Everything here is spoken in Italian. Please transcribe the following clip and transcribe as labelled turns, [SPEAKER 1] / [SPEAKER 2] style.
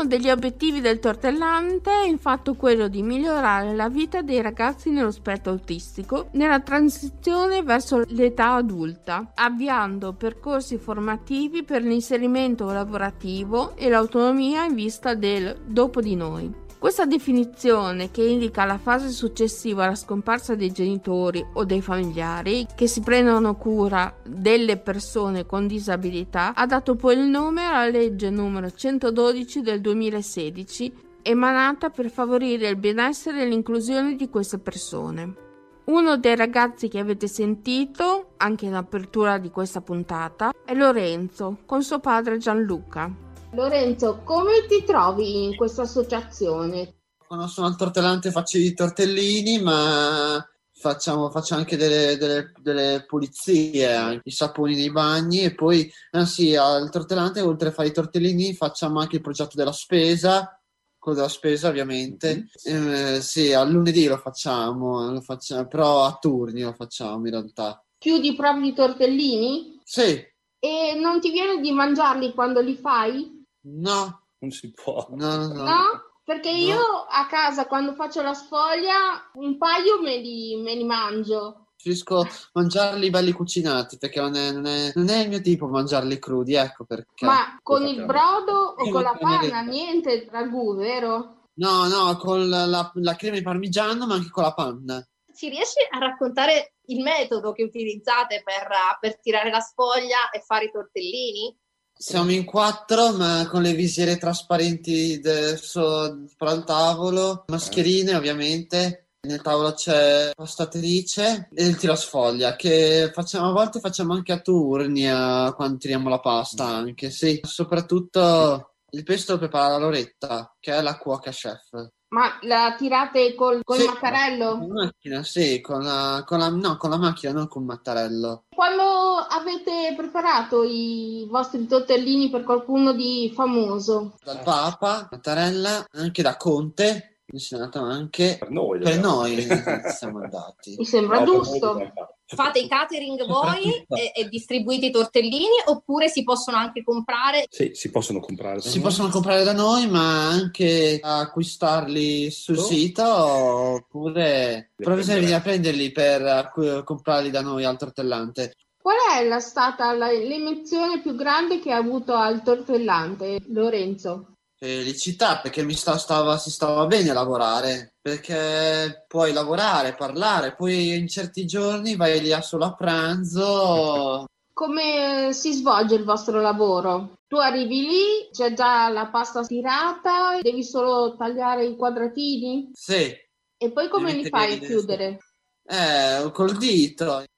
[SPEAKER 1] Uno degli obiettivi del tortellante è infatti quello di migliorare la vita dei ragazzi nello spettro autistico nella transizione verso l'età adulta, avviando percorsi formativi per l'inserimento lavorativo e l'autonomia in vista del dopo di noi. Questa definizione, che indica la fase successiva alla scomparsa dei genitori o dei familiari che si prendono cura delle persone con disabilità, ha dato poi il nome alla legge numero 112 del 2016, emanata per favorire il benessere e l'inclusione di queste persone. Uno dei ragazzi che avete sentito, anche in apertura di questa puntata, è Lorenzo, con suo padre Gianluca.
[SPEAKER 2] Lorenzo, come ti trovi in questa associazione?
[SPEAKER 3] Quando sono al tortellante faccio i tortellini, ma facciamo anche delle pulizie, anche i saponi nei bagni, e poi sì, al tortellante, oltre a fare i tortellini, facciamo anche il progetto della spesa, quello della spesa ovviamente. Sì, al lunedì lo facciamo, però a turni lo facciamo in realtà.
[SPEAKER 2] Chiudi proprio i tortellini?
[SPEAKER 3] Sì.
[SPEAKER 2] E non ti viene di mangiarli quando li fai?
[SPEAKER 3] No.
[SPEAKER 4] Non si può.
[SPEAKER 3] No?
[SPEAKER 2] Perché io a casa quando faccio la sfoglia un paio me li mangio.
[SPEAKER 3] Preferisco mangiarli belli cucinati, perché non è il mio tipo mangiarli crudi, ecco perché.
[SPEAKER 2] Ma con il brodo o con la panna? Niente ragù, vero?
[SPEAKER 3] No, con la crema di parmigiano, ma anche con la panna.
[SPEAKER 5] Ci riesci a raccontare il metodo che utilizzate per tirare la sfoglia e fare i tortellini?
[SPEAKER 3] Siamo in 4, ma con le visiere trasparenti sopra il tavolo, mascherine ovviamente. Nel tavolo c'è pastatrice e il tirasfoglia, che a volte facciamo anche a turni quando tiriamo la pasta anche, sì. Soprattutto il pesto lo prepara la Loretta, che è la cuoca chef.
[SPEAKER 2] Ma la tirate col mattarello?
[SPEAKER 3] Con la macchina, sì, con la macchina, non con il mattarello.
[SPEAKER 2] Quando avete preparato i vostri tortellini per qualcuno di famoso?
[SPEAKER 3] Dal Papa, Mattarella, anche da Conte, insegnato anche
[SPEAKER 4] Per noi
[SPEAKER 3] siamo andati.
[SPEAKER 2] Mi sembra giusto.
[SPEAKER 5] Fate i catering voi e distribuite i tortellini, oppure si possono anche comprare?
[SPEAKER 4] Sì, si possono comprare da
[SPEAKER 3] Si
[SPEAKER 4] noi.
[SPEAKER 3] possono comprare da noi, ma anche acquistarli sul sito, oppure però bisogna venire a prenderli per comprarli da noi al tortellante.
[SPEAKER 2] Qual è stata l'emozione più grande che ha avuto al tortellante, Lorenzo?
[SPEAKER 3] Felicità, perché si stava bene a lavorare, perché puoi lavorare, parlare, poi in certi giorni vai lì solo a pranzo.
[SPEAKER 2] Come si svolge il vostro lavoro? Tu arrivi lì, c'è già la pasta tirata, devi solo tagliare i quadratini?
[SPEAKER 3] Sì.
[SPEAKER 2] E poi come li fai a chiudere?
[SPEAKER 3] Col dito.